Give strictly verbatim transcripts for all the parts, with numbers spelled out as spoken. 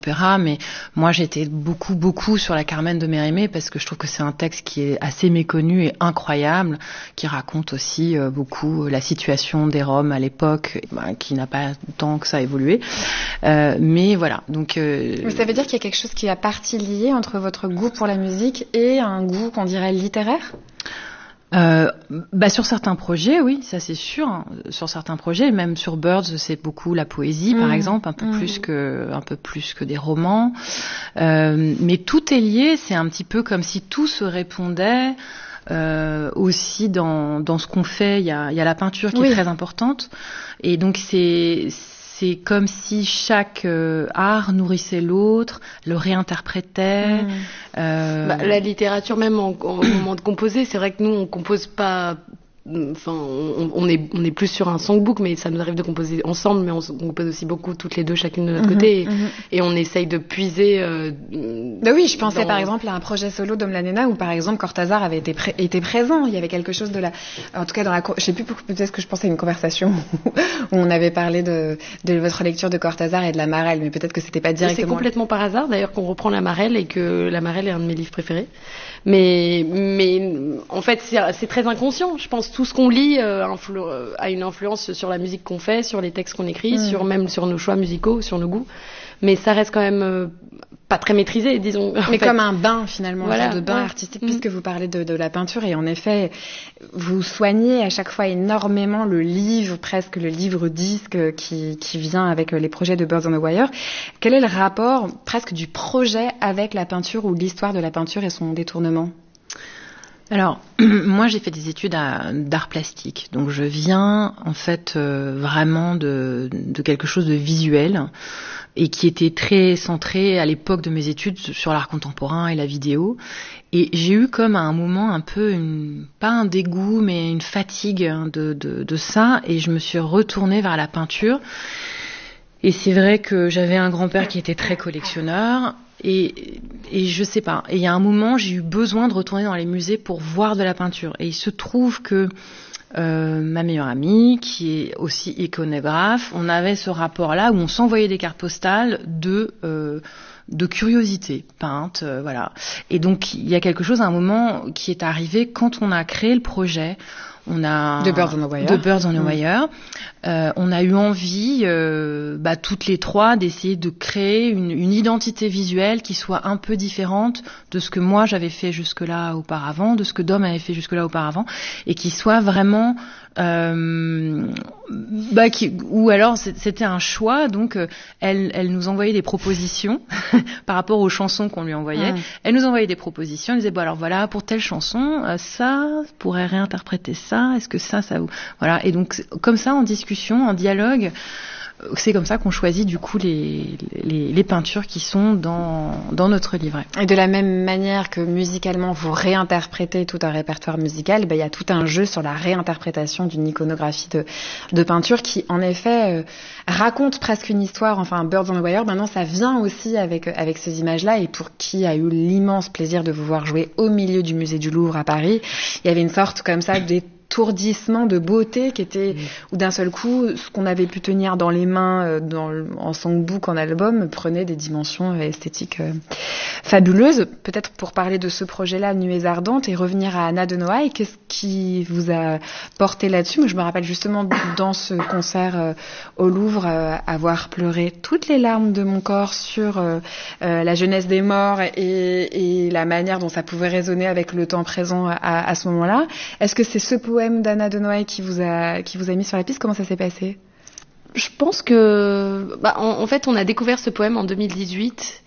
opéra, mais moi j'étais beaucoup beaucoup sur la Carmen de Mérimée parce que je trouve que c'est un texte qui est assez méconnu et incroyable, qui raconte aussi euh, beaucoup la situation des Roms à l'époque, bah, qui n'a pas tant que ça évolué. Euh, mais voilà, donc. Euh, mais ça veut dire qu'il y a quelque chose qui a partie liée entre votre goût pour la musique et un goût qu'on dirait littéraire ? Euh, bah sur certains projets, oui, ça c'est sûr. Hein. Sur certains projets, même sur Birds, c'est beaucoup la poésie, mmh. par exemple, un peu mmh. plus que, un peu plus que des romans. Euh, mais tout est lié. C'est un petit peu comme si tout se répondait. Euh, aussi dans dans ce qu'on fait, il y a il y a la peinture qui oui. est très importante. Et donc c'est C'est comme si chaque euh, art nourrissait l'autre, le réinterprétait. Mmh. Euh... Bah, la littérature, même en, en, au moment de composer, c'est vrai que nous, on compose pas. Enfin, on, on, est, on est plus sur un songbook, mais ça nous arrive de composer ensemble, mais on, on compose aussi beaucoup toutes les deux, chacune de notre mmh, côté, et, mmh. et on essaye de puiser. Euh, bah oui, je pensais dans... par exemple à un projet solo d'Om Lanena où par exemple Cortázar avait été, pré- été présent. Il y avait quelque chose de la, en tout cas dans la, je sais plus peut-être que je pensais à une conversation où on avait parlé de, de votre lecture de Cortázar et de la Marelle, mais peut-être que c'était pas directement. C'est complètement par hasard d'ailleurs qu'on reprend la Marelle et que la Marelle est un de mes livres préférés. Mais, mais en fait, c'est, c'est très inconscient. Je pense tout ce qu'on lit euh, influ- a une influence sur la musique qu'on fait, sur les textes qu'on écrit, mmh. sur même sur nos choix musicaux, sur nos goûts. Mais ça reste quand même euh, pas très maîtrisé, disons. Mais comme un bain finalement, voilà, un genre de bain ouais. artistique, mmh. puisque vous parlez de, de la peinture et en effet, vous soignez à chaque fois énormément le livre, presque le livre disque qui, qui vient avec les projets de Birds on the Wire. Quel est le rapport presque du projet avec la peinture ou l'histoire de la peinture et son détournement ? Alors, moi, j'ai fait des études à, d'art plastique. Donc, je viens, en fait, euh, vraiment de, de quelque chose de visuel et qui était très centré à l'époque de mes études sur l'art contemporain et la vidéo. Et j'ai eu comme à un moment un peu, une, pas un dégoût, mais une fatigue de, de, de ça. Et je me suis retournée vers la peinture. Et c'est vrai que j'avais un grand-père qui était très collectionneur. Et, et je sais pas. Et il y a un moment, j'ai eu besoin de retourner dans les musées pour voir de la peinture. Et il se trouve que euh, ma meilleure amie, qui est aussi iconographe, on avait ce rapport-là où on s'envoyait des cartes postales de euh, de curiosité peinte, euh, voilà. Et donc il y a quelque chose à un moment qui est arrivé quand on a créé le projet. On a de Birds on the Wire. De Birds on the Wire. Mmh. Euh, on a eu envie, euh, bah, toutes les trois, d'essayer de créer une, une identité visuelle qui soit un peu différente de ce que moi j'avais fait jusque-là auparavant, de ce que Dom avait fait jusque-là auparavant, et qui soit vraiment, euh, bah, qui, ou alors c'était un choix. Donc euh, elle, elle nous envoyait des propositions par rapport aux chansons qu'on lui envoyait. Mmh. Elle nous envoyait des propositions. Elle disait bon alors voilà pour telle chanson, euh, ça pourrait réinterpréter ça. Ça, est-ce que ça, ça vous... Voilà. Et donc, comme ça, en discussion, en dialogue, c'est comme ça qu'on choisit, du coup, les, les, les peintures qui sont dans, dans notre livret. Et de la même manière que musicalement, vous réinterprétez tout un répertoire musical, ben, il y a tout un jeu sur la réinterprétation d'une iconographie de, de peinture qui, en effet, euh, raconte presque une histoire. Enfin, Birds on the Wire, maintenant, ça vient aussi avec, avec ces images-là. Et pour qui a eu l'immense plaisir de vous voir jouer au milieu du musée du Louvre à Paris, il y avait une sorte comme ça des étourdissement de beauté qui était, mmh. où d'un seul coup, ce qu'on avait pu tenir dans les mains euh, dans le, en songbook, en album, prenait des dimensions esthétiques euh, fabuleuses. Peut-être pour parler de ce projet-là, Nuées ardentes, et revenir à Anna de Noailles, qu'est-ce qui vous a porté là-dessus ? Moi, je me rappelle justement dans ce concert euh, au Louvre, euh, avoir pleuré toutes les larmes de mon corps sur euh, euh, la jeunesse des morts et, et la manière dont ça pouvait résonner avec le temps présent à, à ce moment-là. Est-ce que c'est ce poème d'Anna de Noailles qui vous a qui vous a mis sur la piste ? Comment ça s'est passé ? Je pense que, bah, en, en fait, on a découvert ce poème en deux mille dix-huit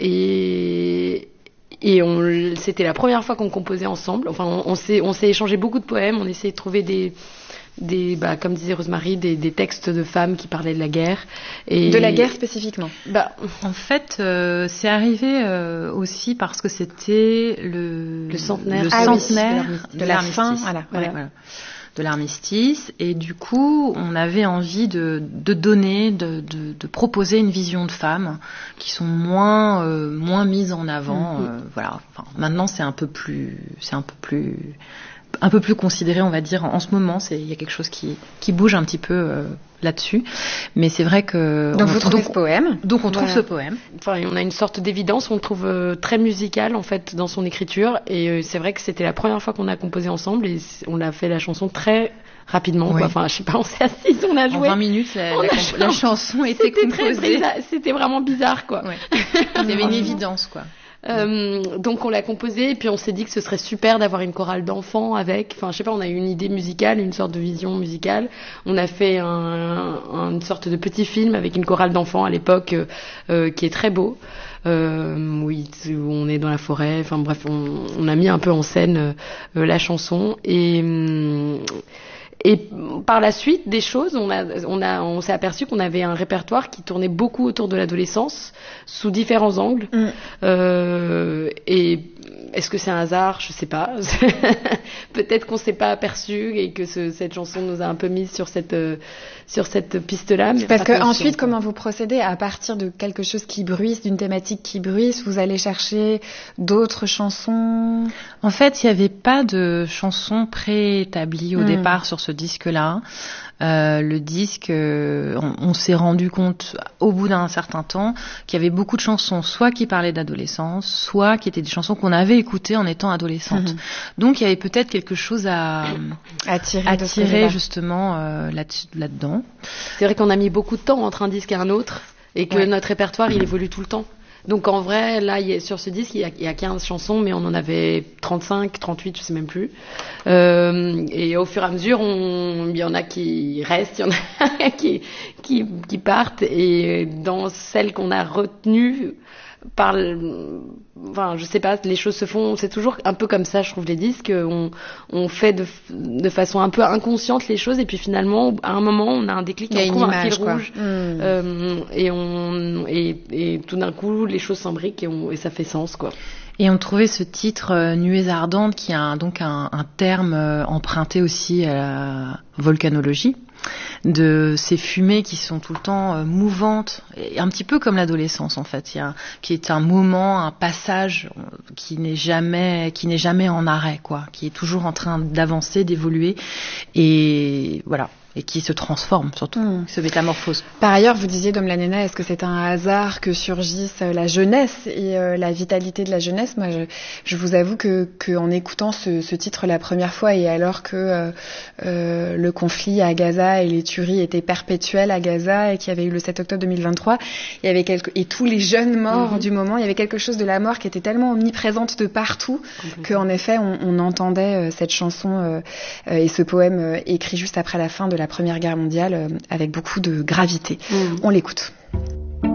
et et on, c'était la première fois qu'on composait ensemble. Enfin, on, on s'est on s'est échangé beaucoup de poèmes. On essayait de trouver des des bah, comme disait Rosemary, des, des textes de femmes qui parlaient de la guerre. Et de la guerre spécifiquement. Bah, en fait, euh, c'est arrivé euh, aussi parce que c'était le le centenaire, le ah centenaire oui, de, la fin, voilà, voilà, voilà, de l'armistice. Et du coup, on avait envie de, de donner, de, de, de proposer une vision de femmes qui sont moins euh, moins mises en avant. Mm-hmm. Euh, voilà. Enfin, maintenant, c'est un peu plus, c'est un peu plus un peu plus considéré, on va dire, en ce moment. C'est, il y a quelque chose qui, qui bouge un petit peu euh, là-dessus. Mais c'est vrai que... Donc on, vous trouvez donc, ce poème. Donc on trouve Voilà. ce poème. Enfin, on a une sorte d'évidence, on le trouve euh, très musical en fait dans son écriture. Et euh, c'est vrai que c'était la première fois qu'on a composé ensemble et on a fait la chanson très rapidement. Oui. Quoi. Enfin, je sais pas, on s'est assis, on a joué. En vingt minutes, la, On la, a comp- la chanson était C'était très composée. bizarre, c'était vraiment bizarre quoi. Ouais. Il y avait une évidence, quoi. Euh, donc on l'a composé et puis on s'est dit que ce serait super d'avoir une chorale d'enfants avec. Enfin, je sais pas, on a eu une idée musicale, une sorte de vision musicale. On a fait un, un, une sorte de petit film avec une chorale d'enfants à l'époque euh, euh, qui est très beau. Euh, oui, où on est dans la forêt. Enfin bref, on, on a mis un peu en scène euh, la chanson et. Hum, Et par la suite des choses, on, a, on, a, on s'est aperçu qu'on avait un répertoire qui tournait beaucoup autour de l'adolescence, sous différents angles. Mm. Euh, et est-ce que c'est un hasard ? Je sais pas. Peut-être qu'on s'est pas aperçu et que ce, cette chanson nous a un peu mis sur cette, euh, sur cette piste-là. Mais parce que ensuite, comment vous procédez à partir de quelque chose qui bruisse, d'une thématique qui bruisse, vous allez chercher d'autres chansons ? En fait, il n'y avait pas de chansons préétablies au mm. départ sur ce disque-là. Euh, le disque, euh, on, on s'est rendu compte au bout d'un certain temps qu'il y avait beaucoup de chansons, soit qui parlaient d'adolescence, soit qui étaient des chansons qu'on avait écoutées en étant adolescente. Mmh. Donc il y avait peut-être quelque chose à, à tirer, à tirer justement euh, là, là-dedans. C'est vrai qu'on a mis beaucoup de temps entre un disque et un autre, et que ouais. notre répertoire il évolue tout le temps. Donc en vrai, là, il y a, sur ce disque, il y, a, il y a quinze chansons, mais on en avait trente-cinq, trente-huit, je sais même plus. Euh, et au fur et à mesure, on, il y en a qui restent, il y en a qui, qui, qui partent. Et dans celles qu'on a retenues, par, enfin, je sais pas, les choses se font. C'est toujours un peu comme ça, je trouve, les disques. On, on fait de, de façon un peu inconsciente les choses, et puis finalement, à un moment, on a un déclic, on trouve un fil quoi. rouge, mmh. euh, et on, et, et tout d'un coup, les choses s'imbriquent et, on, et ça fait sens, quoi. Et on trouvait ce titre euh, Nuées ardentes, qui a un, donc un, un terme euh, emprunté aussi à la volcanologie, de ces fumées qui sont tout le temps euh, mouvantes, et un petit peu comme l'adolescence en fait, il y a, qui est un moment, un passage qui n'est jamais, qui n'est jamais en arrêt, quoi, qui est toujours en train d'avancer, d'évoluer, et voilà. Et qui se transforme surtout, mmh. se métamorphose. Par ailleurs, vous disiez, Dom Lanena, est-ce que c'est un hasard que surgisse la jeunesse et euh, la vitalité de la jeunesse ? Moi, je, je vous avoue que, que en écoutant ce, ce titre la première fois, et alors que euh, euh, le conflit à Gaza et les tueries étaient perpétuelles à Gaza et qu'il y avait eu le sept octobre deux mille vingt-trois, il y avait quelque, et tous les jeunes morts mmh. du moment, il y avait quelque chose de la mort qui était tellement omniprésente de partout mmh. qu'en effet, on, on entendait euh, cette chanson euh, euh, et ce poème euh, écrit juste après la fin de la la Première Guerre mondiale euh, avec beaucoup de gravité. Mmh. On l'écoute.